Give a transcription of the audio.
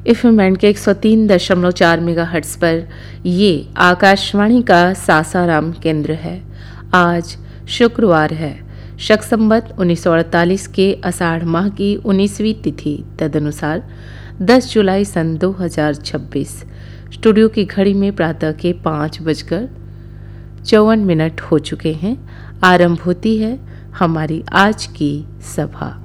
FM band के 103.4 megahertz पर ये आकाशवाणी का सासाराम केंद्र है। आज शुक्रवार है, शक संवत 1948 के आषाढ़ माह की 19वीं तिथि तदनुसार 10 जुलाई सन 2026। स्टूडियो की घड़ी में प्रातः के 5:54 हो चुके हैं। आरंभ होती है हमारी आज की सभा।